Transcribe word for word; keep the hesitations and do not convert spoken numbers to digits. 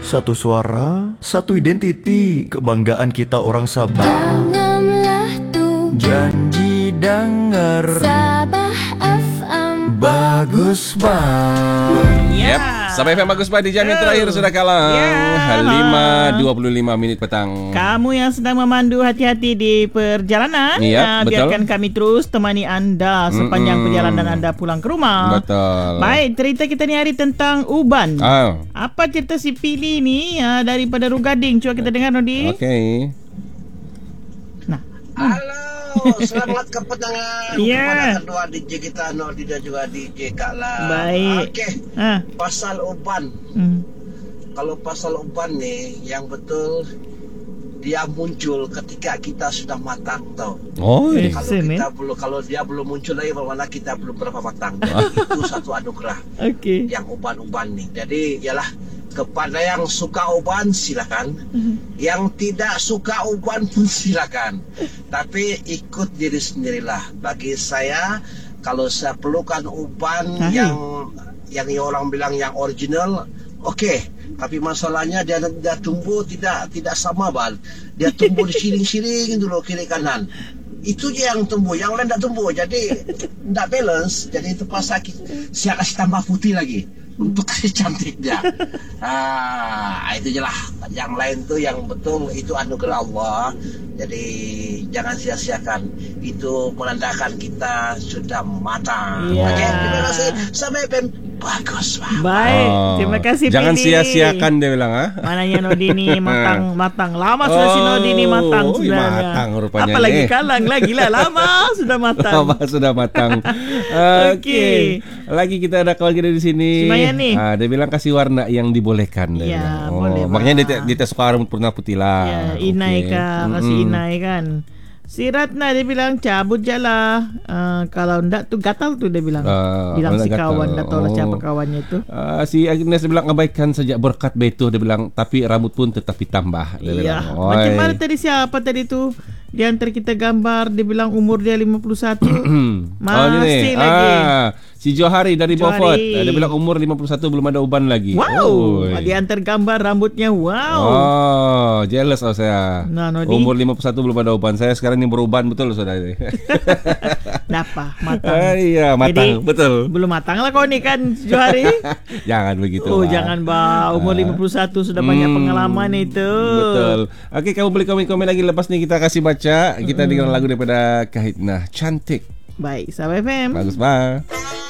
Satu suara, satu identiti, kebanggaan kita orang Sabah. Tanamlah tubuh, Janji dengar, Sabah F M. bagus bang. Yep. Sabah F M bagus Pak di jam yang terakhir sudah kalah. Ya, lima dua puluh lima menit petang. Kamu yang sedang memandu, hati-hati di perjalanan. Ya, Nah, betul. biarkan kami terus temani anda sepanjang Mm-mm. perjalanan anda pulang ke rumah. Betul. Baik, cerita kita ni hari tentang uban. Ah, Apa cerita si Pili ni uh, daripada Rugading? Cuba kita dengar, Nodi. okey. Nah. Halo, selamat kepetangan Ya. kepada kedua D J kita, Nordi dan juga D J Kala. Baik. Okey, Ah. pasal uban. Hmm. Kalau pasal uban nih, yang betul dia muncul ketika kita sudah matang tau. Oh, Eh. Kalau Same, kita belum, kalau dia belum muncul lagi, bermakna kita belum berapa matang. Itu satu anugerah Okey. yang uban-uban nih. Jadi ialah kepada yang suka uban silakan, yang tidak suka uban pun silakan. Tapi ikut diri sendirilah. Bagi saya, kalau saya perlukan uban Hai. yang yang orang bilang yang original, okey. Tapi masalahnya dia dia tumbuh tidak tidak sama bal. Dia tumbuh di siring-siring dulu kiri kanan. Itu je yang tumbuh, yang lain tak tumbuh. Jadi tak balance. Jadi itu pas saya, saya kasih tambah putih lagi untuk kasih cantik dia. Ah, itu je lah. Yang lain tu yang betul itu anugerah Allah. Jadi jangan sia-siakan. Itu menandakan kita sudah matang. Ya. Okey, terima kasih. Sampai Ben. Bagus, Pak. Baik, Oh. terima kasih Jangan Pili. sia-siakan dia bilang ah. Mananya Nodi ni matang matang. Lama sudah si Nodi ni matang Oh, sebenarnya. matang rupanya Apalagi ni. kalang lagi lah. Lama sudah matang. Lama sudah matang. Okey. Okey. Lagi kita ada kawan kita di sini. Si Maya ni. Ah, dia bilang kasih warna yang dibolehkan dia Ya, bilang. boleh, Makanya dia, Bang. dia tak suka rambut warna putih lah. Ya, inai Okey. kah, kasih Mm-mm. inai kan. Si Ratna dia bilang cabut je lah. Uh, kalau ndak tu gatal tu dia bilang. Ah, bilang kalau si gatal. kawan, dah tahu lah Oh. siapa kawannya tu. Uh, si Agnes dia bilang abaikan sejak berkat betuh, dia bilang, tapi rambut pun tetap ditambah. Dia Iya. bilang, Macam "Oi." mana tadi siapa tadi tu? Di antara kita gambar dia bilang umur dia lima puluh satu. Masih ni. lagi. Ah, si Johari dari Johari. Beaufort. Ah, dia bilang umur lima puluh satu belum ada uban lagi. Wow. Oi. Di antara gambar rambutnya wow. Oh, jealous oh saya. Nah, Nodi. Umur lima puluh satu belum ada uban. Saya sekarang ni beruban betul saudara ini. Napa matang. Ah, iya, matang, Jadi, betul. Belum matang lah kau ni kan Johari. Jangan begitu. Oh, Bang. jangan bah. Umur lima puluh satu sudah banyak Hmm, pengalaman itu. Betul. Okey, kamu boleh komen-komen lagi lepas ni kita kasih baca. Kita Hmm. dengar lagu daripada Kahitnah. Cantik. Baik, Sabah F M. Bagus, bang.